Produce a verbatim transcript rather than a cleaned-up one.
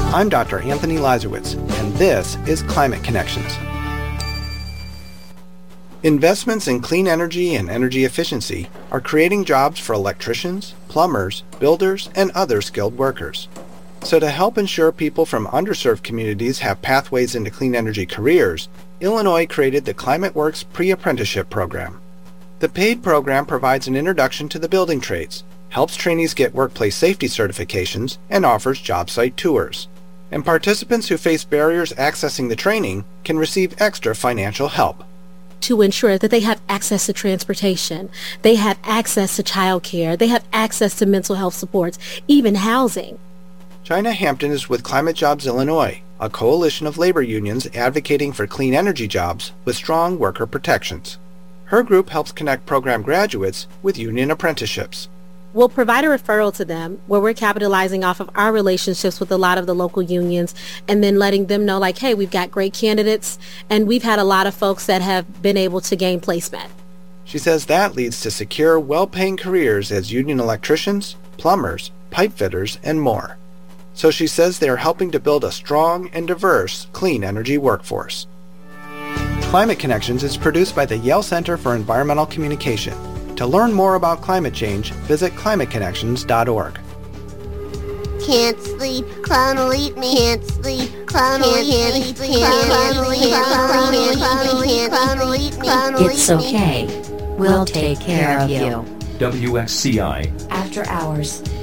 I'm Doctor Anthony Lazarowitz, and this is Climate Connections. Investments in clean energy and energy efficiency are creating jobs for electricians, plumbers, builders, and other skilled workers. So to help ensure people from underserved communities have pathways into clean energy careers, Illinois created the ClimateWorks Pre-Apprenticeship Program. The paid program provides an introduction to the building trades, helps trainees get workplace safety certifications, and offers job site tours. And participants who face barriers accessing the training can receive extra financial help. To ensure that they have access to transportation, they have access to child care, they have access to mental health supports, even housing. China Hampton is with Climate Jobs Illinois, a coalition of labor unions advocating for clean energy jobs with strong worker protections. Her group helps connect program graduates with union apprenticeships. We'll provide a referral to them where we're capitalizing off of our relationships with a lot of the local unions and then letting them know, like, hey, we've got great candidates and we've had a lot of folks that have been able to gain placement. She says that leads to secure, well-paying careers as union electricians, plumbers, pipe fitters, and more. So she says they are helping to build a strong and diverse clean energy workforce. Climate Connections is produced by the Yale Center for Environmental Communication. To learn more about climate change, visit climate connections dot org. Can't sleep, clown will eat me. Can't sleep, clown will eat me. Clown will eat me. It's okay. We'll take care of you. W X C I After Hours.